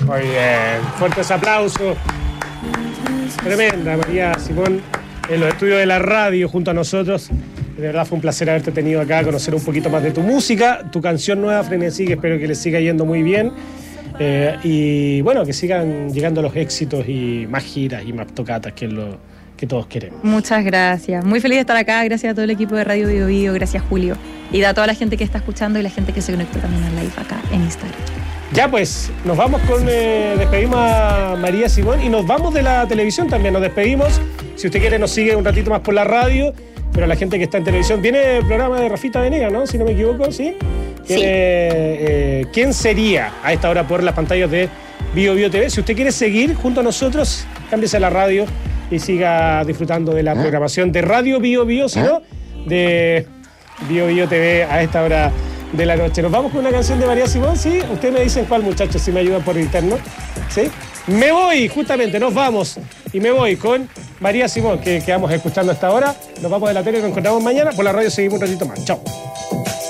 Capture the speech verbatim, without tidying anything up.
Muy bien, fuertes aplausos. Tremenda María Simón en los estudios de la radio junto a nosotros. De verdad fue un placer haberte tenido acá, conocer un poquito más de tu música, tu canción nueva, Frenesí, que espero que les siga yendo muy bien. Eh, y bueno, que sigan llegando los éxitos y más giras y más tocatas, que es lo que todos queremos. Muchas gracias. Muy feliz de estar acá. Gracias a todo el equipo de Radio Bio Bio. Gracias, Julio. Y a toda la gente que está escuchando y la gente que se conectó también al live acá en Instagram. Ya pues, nos vamos con... Eh, despedimos a María Simón y nos vamos de la televisión también. Nos despedimos. Si usted quiere, nos sigue un ratito más por la radio. Pero la gente que está en televisión... Viene el programa de Rafita Venegas, ¿no? Si no me equivoco, ¿sí? Sí. Tiene, eh, ¿quién sería a esta hora por las pantallas de Bio Bio T V? Si usted quiere seguir junto a nosotros, cámbiese a la radio y siga disfrutando de la programación de Radio Bio Bio, si no, de Bio Bio T V a esta hora de la noche. Nos vamos con una canción de María Simón, ¿sí? Ustedes me dicen cuál, muchachos, si me ayudan por interno, ¿sí? Me voy, justamente, nos vamos. Y me voy con María Simón, que quedamos escuchando hasta ahora. Nos vamos de la tele, nos encontramos mañana. Por la radio seguimos un ratito más. Chao.